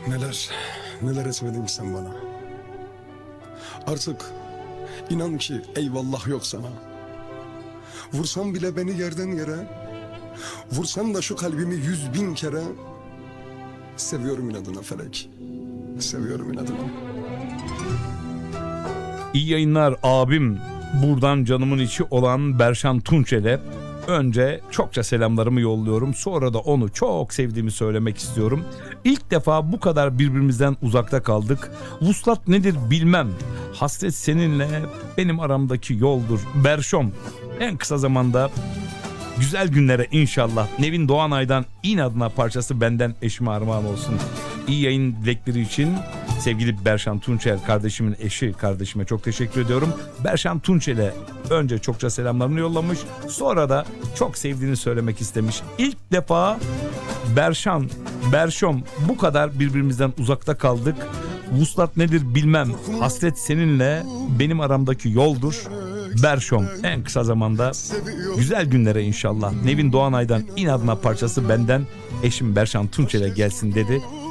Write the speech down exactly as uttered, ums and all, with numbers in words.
Neler, neler etmedin sen bana. Artık inan ki eyvallah yok sana. Vursan bile beni yerden yere, vursan da şu kalbimi yüz bin kere. Seviyorum inadına Felek, seviyorum inadına. İyi yayınlar abim. Buradan canımın içi olan Berşan Tunçel'e önce çokça selamlarımı yolluyorum. Sonra da onu çok sevdiğimi söylemek istiyorum. İlk defa bu kadar birbirimizden uzakta kaldık. Vuslat nedir bilmem. Hasret seninle benim aramdaki yoldur. Berşom en kısa zamanda güzel günlere inşallah. Nevin Doğanay'dan inadına parçası benden eşime armağan olsun. İyi yayın dilekleri için sevgili Berşan Tunçel kardeşimin eşi kardeşime çok teşekkür ediyorum. Berşan Tunçel'e önce çokça selamlarını yollamış. Sonra da çok sevdiğini söylemek istemiş. İlk defa Berşan, Berşom bu kadar birbirimizden uzakta kaldık. Vuslat nedir bilmem. Hasret seninle benim aramdaki yoldur. Berşom en kısa zamanda güzel günlere inşallah. Nevin Doğanay'dan inadına parçası benden eşim Berşan Tunçel'e gelsin dedi.